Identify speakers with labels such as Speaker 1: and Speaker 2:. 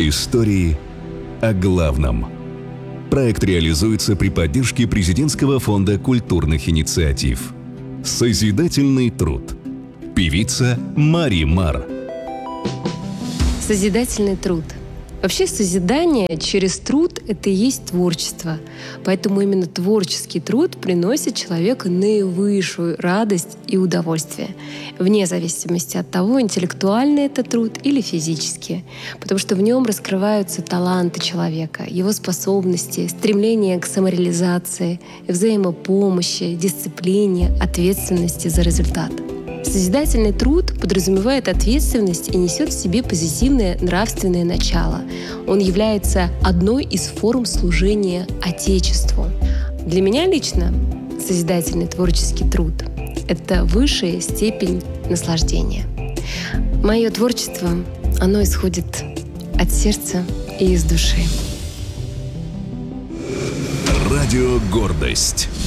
Speaker 1: Истории о главном. Проект реализуется при поддержке Президентского фонда культурных инициатив. Созидательный труд. Певица Мари Мар.
Speaker 2: Созидательный труд. Вообще созидание через труд — это и есть творчество. Поэтому именно творческий труд приносит человеку наивысшую радость и удовольствие, вне зависимости от того, интеллектуальный это труд или физический. Потому что в нем раскрываются таланты человека, его способности, стремление к самореализации, взаимопомощи, дисциплине, ответственности за результат. Созидательный труд подразумевает ответственность и несет в себе позитивное нравственное начало. Он является одной из форм служения Отечеству. Для меня лично созидательный творческий труд — это высшая степень наслаждения. Мое творчество, оно исходит от сердца и из души.
Speaker 1: Радио «Гордость».